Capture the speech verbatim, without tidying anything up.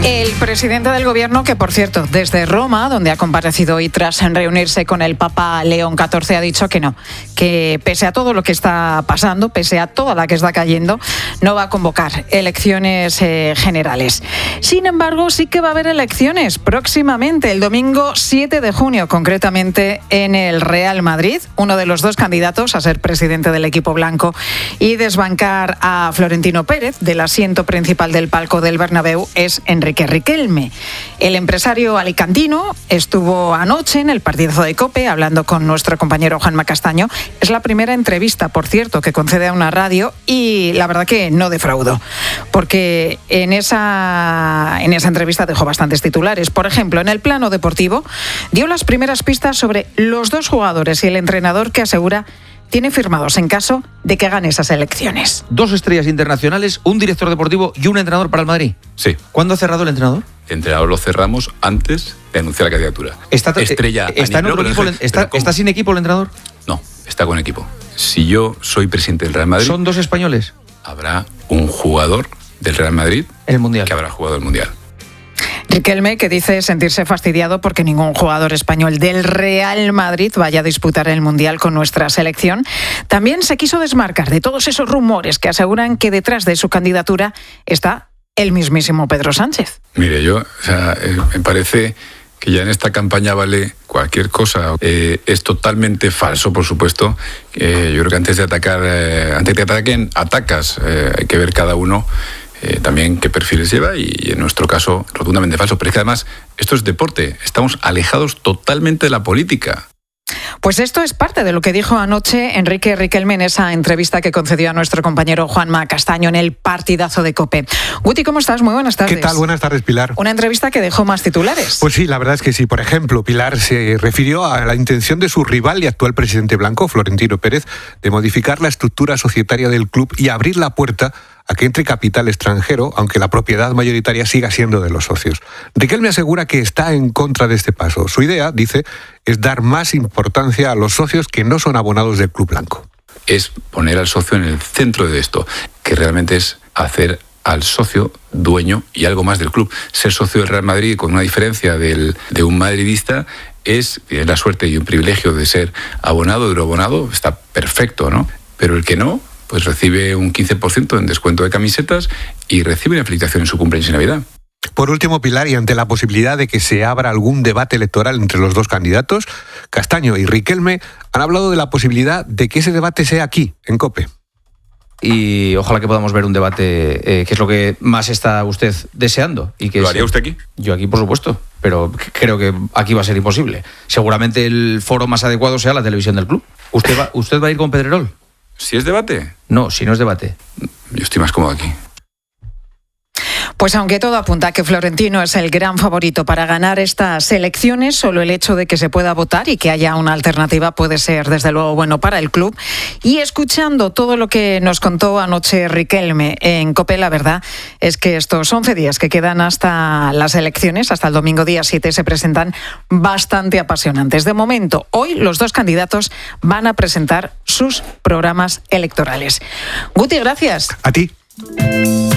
El presidente del gobierno, que por cierto, desde Roma, donde ha comparecido hoy tras reunirse con el Papa León catorce, ha dicho que no, que pese a todo lo que está pasando, pese a toda la que está cayendo, no va a convocar elecciones eh, generales. Sin embargo, sí que va a haber elecciones próximamente, el domingo siete de junio, concretamente en el Real Madrid. Uno de los dos candidatos a ser presidente del equipo blanco y desbancar a Florentino Pérez del asiento principal del palco del Bernabéu es Enrique Riquelme. El empresario alicantino estuvo anoche en el partidazo de COPE hablando con nuestro compañero Juanma Castaño. Es la primera entrevista, por cierto, que concede a una radio y la verdad que no defraudó, porque en esa, en esa entrevista dejó bastantes titulares. Por ejemplo, en el plano deportivo dio las primeras pistas sobre los dos jugadores y el entrenador que asegura tiene firmados en caso de que hagan esas elecciones. Dos estrellas internacionales, un director deportivo y un entrenador para el Madrid. Sí. ¿Cuándo ha cerrado el entrenador? El entrenador lo cerramos antes de anunciar la candidatura. ¿Está, Estrella está, en otro no, equipo, pero, está, pero ¿Está sin equipo el entrenador? No, está con equipo. Si yo soy presidente del Real Madrid... ¿Son dos españoles? Habrá un jugador del Real Madrid en el Mundial que habrá jugado el Mundial. Riquelme, que dice sentirse fastidiado porque ningún jugador español del Real Madrid vaya a disputar el Mundial con nuestra selección, también se quiso desmarcar de todos esos rumores que aseguran que detrás de su candidatura está el mismísimo Pedro Sánchez. Mire, yo, o sea, eh, me parece que ya en esta campaña vale cualquier cosa. Eh, es totalmente falso, por supuesto. Eh, yo creo que antes de atacar, eh, antes de que ataquen, atacas. Eh, hay que ver cada uno Eh, también qué perfiles lleva y, y en nuestro caso rotundamente falso. Pero es que además esto es deporte, estamos alejados totalmente de la política. Pues esto es parte de lo que dijo anoche Enrique Riquelme en esa entrevista que concedió a nuestro compañero Juanma Castaño en el partidazo de COPE. Guti, ¿cómo estás? Muy buenas tardes. ¿Qué tal? Buenas tardes, Pilar. Una entrevista que dejó más titulares. Pues sí, la verdad es que sí. Por ejemplo, Pilar se refirió a la intención de su rival y actual presidente blanco, Florentino Pérez, de modificar la estructura societaria del club y abrir la puerta a que entre capital extranjero, aunque la propiedad mayoritaria siga siendo de los socios. Riquelme asegura que está en contra de este paso. Su idea, dice, es dar más importancia a los socios que no son abonados del club blanco. Es poner al socio en el centro de esto, que realmente es hacer al socio dueño y algo más del club. Ser socio del Real Madrid, con una diferencia del, de un madridista, es la suerte y un privilegio de ser abonado, euroabonado, está perfecto, ¿no? Pero el que no, pues recibe un quince por ciento en descuento de camisetas y recibe una felicitación en su cumpleaños y Navidad. Por último, Pilar, y ante la posibilidad de que se abra algún debate electoral entre los dos candidatos, Castaño y Riquelme han hablado de la posibilidad de que ese debate sea aquí, en COPE. Y ojalá que podamos ver un debate, eh, que es lo que más está usted deseando. Y que ¿Lo haría es, usted aquí? Yo aquí, por supuesto, pero creo que aquí va a ser imposible. Seguramente el foro más adecuado sea la televisión del club. ¿Usted va, usted va a ir con Pedrerol? ¿Si es debate? No, si no es debate. Yo estoy más cómodo aquí. Pues aunque todo apunta a que Florentino es el gran favorito para ganar estas elecciones, solo el hecho de que se pueda votar y que haya una alternativa puede ser desde luego bueno para el club. Y escuchando todo lo que nos contó anoche Riquelme en COPE, la verdad es que estos once días que quedan hasta las elecciones, hasta el domingo día siete, se presentan bastante apasionantes. De momento, hoy los dos candidatos van a presentar sus programas electorales. Guti, gracias. A ti.